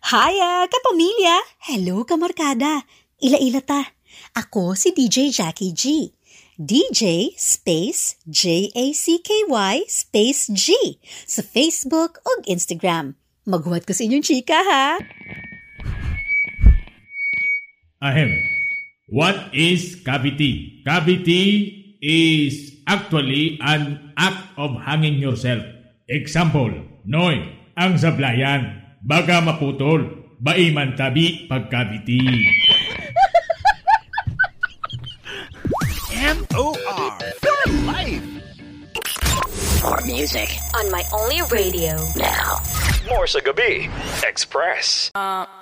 Hiya, kapamilya! Hello, kamarkada! Ila-ila ta. Ako si DJ Jackie G. DJ space Jacky space G sa Facebook o Instagram. Maghuwat ko sa inyong chika, ha? Ahem. What is cavity? Cavity is actually an act of hanging yourself. Example, Noy, ang sablayan, baga maputol, baiman tabi pagkavity. MOR for life. More music on my only radio now. More sa gabi. Express.